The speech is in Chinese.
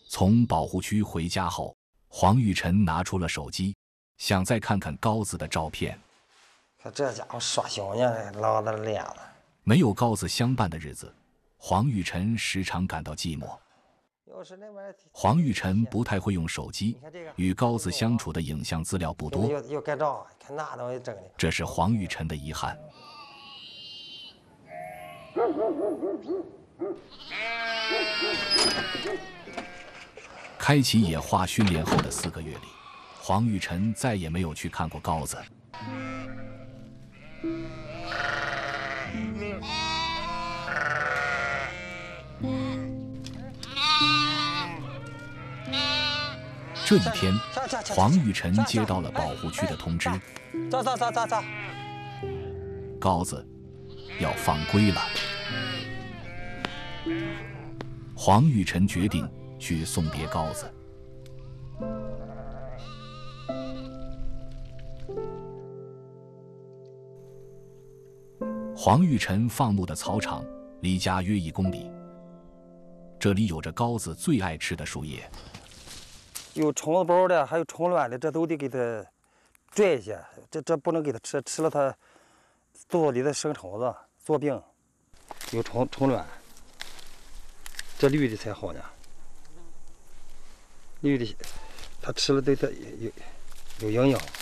从保护区回家后，黄玉晨拿出了手机，想再看看高子的照片。 可这家伙耍熊呢，老子脸了。 没有高子相伴的日子，黄玉晨时常感到寂寞。黄玉晨不太会用手机，与高子相处的影像资料不多。 又改造，看那东西整的。 这是黄玉晨的遗憾。开启野化训练后的4个月里，黄玉晨再也没有去看过高子。这一天，黄玉晨接到了保护区的通知， 走， 高子要放归了。黄玉晨决定去送别高子。黄玉晨放牧的草场离家约1公里，这里有着高子最爱吃的树叶。 有虫子包的，还有虫卵的，这都得给它拽一下。这不能给它吃，吃了它肚子里的生虫子，作病。有虫卵，这绿的才好呢。绿的，它吃了对它有营养。